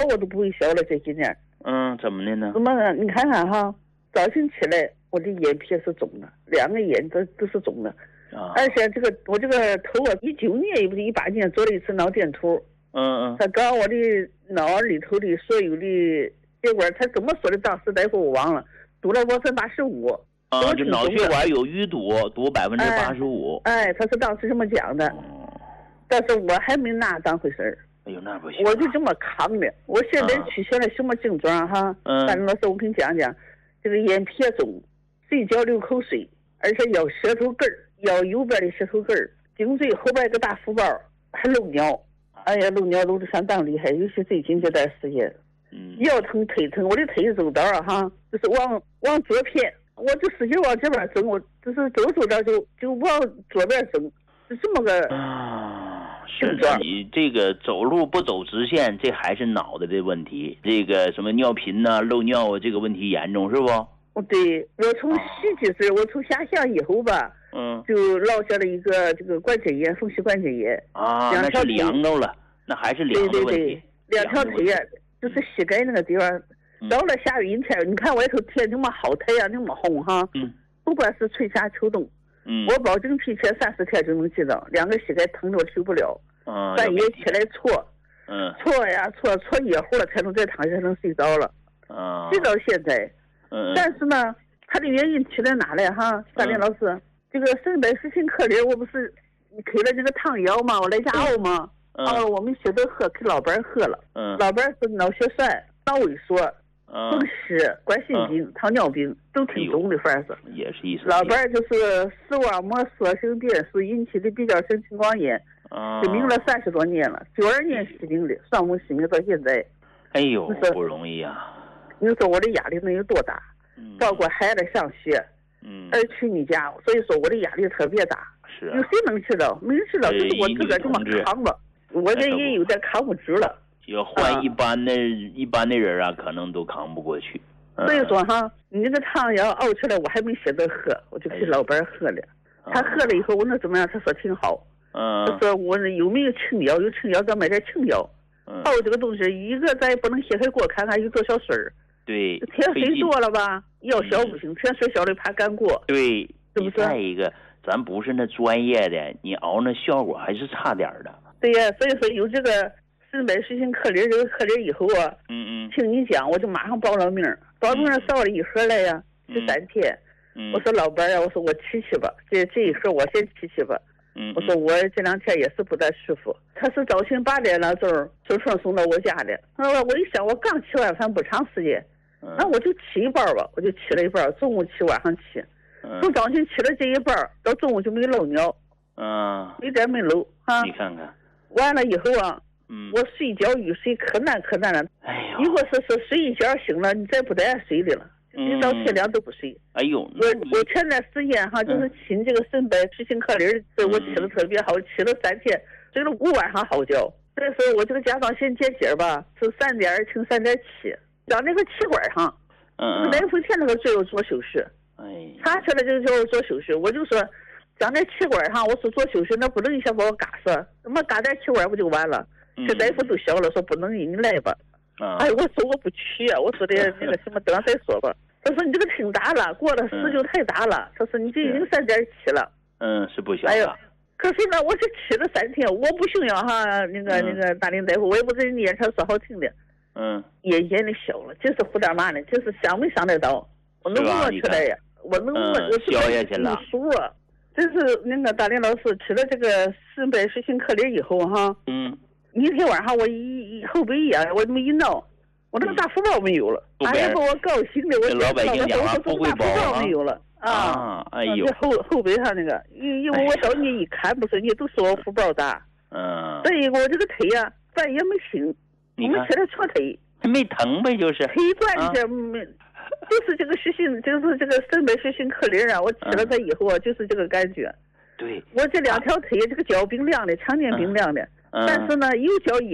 我都不会消了这几年。 怎么的呢？ 怎么呢？你看看哈，早晨起来我的眼皮是肿的，2个眼都是肿的。而且我这个头啊，19年也不是18年做了一次脑电图。他搞我的脑里头的所有的血管，他怎么说的？当时大夫我忘了，堵了85%。 就脑血管有淤堵，堵85%。 他是当时这么讲的。但是我还没拿当回事儿。 哎呦，那不行。 我就这么扛的。我现在取消了什么症状哈？大林老师，我跟你讲讲，这个眼皮肿，睡觉流口水，而且咬舌头根儿，咬右边的舌头根儿，颈椎后边一个大腹包，还漏尿。哎呀，漏尿漏得相当厉害，尤其最近这段时间。腰疼腿疼，我的腿走道哈，就是往左偏，我就使劲往这边走，我就是走道就往左边走，是这么个症状。 你这个走路不走直线，这还是脑袋的问题。这个什么尿频呐、漏尿啊，这个问题严重是不？ 对，我从10几岁，我从下乡以后吧，就落下了一个这个关节炎，风湿关节炎。 那是凉着了，那还是凉的问题。 对，2条腿呀，就是膝盖那个地方，到了下雨天，你看外头天那么好，太阳那么红哈，不管是春夏秋冬，我保证提前30天就能记到，2个膝盖疼的我受不了，半夜起来搓野乎了才能再躺下能睡着了，睡到现在。但是呢，它的原因起在哪来哈？大林老师，这个肾白失心克林，我不是给了这个汤药吗？我来家熬吗？我们学着喝，给老伴喝了。老伴是脑血栓、脑萎缩、风湿、冠心病、糖尿病都挺重的，反正是。 也是一。 老伴就是视网膜缩性变所引起的比较性青光眼，失明了30多年了，92年失明的，双目失明到现在。 哎呦，不容易啊！ 你说我的压力能有多大？照顾孩子上学，儿娶女家，所以说我的压力特别大。 是有谁能知道？没人知道，就是我自个儿这么扛吧。我这也有点扛不住了。 要换一般的人啊，可能都扛不过去。 所以说哈，你这个汤药熬出来，我还没舍得喝，我就给老伴喝了。他喝了以后，我说怎么样？他说挺好。他说我有没有清药？有清药，咱买点清药。熬这个东西，一个咱也不能掀开锅看看有多少水儿。 对， 甜水多了吧，药小不行，甜水小了怕干过。 对， 是不是？ 再一个，咱不是那专业的，你熬那效果还是差点的。 对呀，所以说有这个肾白失心克林这个克林以后啊，听你讲，我就马上报了名，报名扫了一盒来呀，13天。我说老伴呀，我说我提吧，这一盒我先提吧。我说我这2天也是不大舒服。他是早晨8点了就送到我家的。我一想，我刚吃完饭不长时间，那我就吃一半吧，我就吃了一半，中午吃晚上吃。从早晨吃了这一半到中午就没漏尿，一点没漏啊。 你看看， 完了以后啊，我睡觉欲睡可难了。 哎呦， 如果是睡一觉醒了，你再不得睡的了。一到天亮都不睡。 哎呦， 我前段时间哈，就是请这个肾白失心克林，我吃的特别好，吃了3天，睡了5晚上好觉。所以说我这个甲状腺结节吧，是3.2乘3.7，长那个气管上。大夫前那个最后做手术，查出来就叫我做手术，我就说长在气管上，我说做手术那不能一下把我嘎死，怎么嘎在气管不就完了？这大夫都笑了，说不能，你来吧。我说我不去啊，我说的那个什么，等再说吧。他说你这个挺大了，过了10就太大了。他说你这已经3.7了。 是不小了。 可是呢，我这吃了3天，我不行呀哈。那个大林大夫，我也不知道你眼前说好听的。眼睛的小了，就是胡大妈的，就是想没想得到，我能摸出来呀，我能摸，我消下去了。 数啊，这是那个大林老师吃了这个肾白失心克林以后哈。一天晚上我后背一压，我这么一闹，我那个大腹包没有了。哎呀，把我高兴的，我老百姓讲话不会包没有了啊！ 哎呦， 这后背上那个，因为我到你一看，不是你都说我腹包大。所以我这个腿呀，半夜没醒，我们吃了搓腿， 没疼呗，就是腿断的没。就是这个失心，就是这个肾白失心克林啊！我吃了它以后啊，就是这个感觉。 对， 我这2条腿，这个脚冰凉的，常年冰凉的。但是呢，右脚